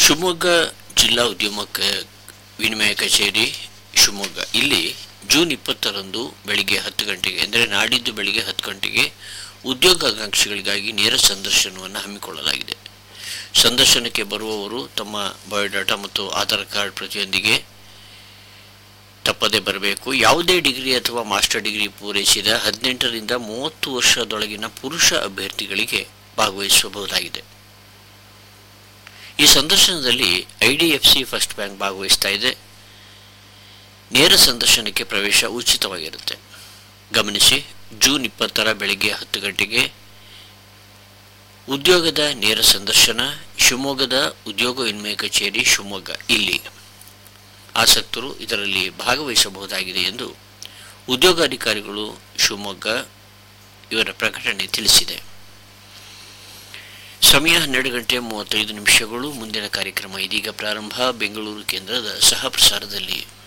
ಶಿವಮೊಗ್ಗ ಜಿಲ್ಲಾ ಉದ್ಯಮ ವಿನಿಮಯ ಕಚೇರಿ ಶಿವಮೊಗ್ಗ ಇಲ್ಲಿ ಜೂನ್ 20ರಂದು ಬೆಳಿಗ್ಗೆ 10 ಗಂಟೆಗೆ ಅಂದರೆ ನಾಡಿದ್ದು ಬೆಳಿಗ್ಗೆ 10 ಗಂಟೆಗೆ ಉದ್ಯೋಗಾಕಾಂಕ್ಷಿಗಳಿಗಾಗಿ ನೇರ ಸಂದರ್ಶನವನ್ನು ಹಮ್ಮಿಕೊಳ್ಳಲಾಗಿದೆ. ಸಂದರ್ಶನಕ್ಕೆ ಬರುವವರು ತಮ್ಮ ಬಯೋಡಾಟಾ ಮತ್ತು ಆಧಾರ್ ಕಾರ್ಡ್ ಪ್ರತಿಯೊಂದಿಗೆ ತಪ್ಪದೆ ಬರಬೇಕು. ಯಾವುದೇ ಡಿಗ್ರಿ ಅಥವಾ ಮಾಸ್ಟರ್ ಡಿಗ್ರಿ ಪೂರೈಸಿದ 18ರಿಂದ 30 ವರ್ಷದೊಳಗಿನ ಪುರುಷ ಅಭ್ಯರ್ಥಿಗಳಿಗೆ ಭಾಗವಹಿಸಬಹುದಾಗಿದೆ. ಈ ಸಂದರ್ಶನದಲ್ಲಿ IDFC ಫಸ್ಟ್ ಬ್ಯಾಂಕ್ ಭಾಗವಹಿಸ್ತಾ ಇದೆ. ನೇರ ಸಂದರ್ಶನಕ್ಕೆ ಪ್ರವೇಶ ಉಚಿತವಾಗಿರುತ್ತೆ. ಗಮನಿಸಿ, ಜೂನ್ 20ರ ಬೆಳಗ್ಗೆ 10 ಗಂಟೆಗೆ ಉದ್ಯೋಗದ ನೇರ ಸಂದರ್ಶನ ಶಿವಮೊಗ್ಗದ ಉದ್ಯೋಗ ವಿನಿಮಯ ಕಚೇರಿ ಶಿವಮೊಗ್ಗ ಇಲ್ಲಿ. ಆಸಕ್ತರು ಇದರಲ್ಲಿ ಭಾಗವಹಿಸಬಹುದಾಗಿದೆ ಎಂದು ಉದ್ಯೋಗಾಧಿಕಾರಿಗಳು ಶಿವಮೊಗ್ಗ ಇವರ ಪ್ರಕಟಣೆ ತಿಳಿಸಿದೆ. ಸಮಯ 12:35 ಮುಂದಿನ ಕಾರ್ಯಕ್ರಮ ಇದೀಗ ಪ್ರಾರಂಭ. ಬೆಂಗಳೂರು ಕೇಂದ್ರದ ಸಹ ಪ್ರಸಾರದಲ್ಲಿ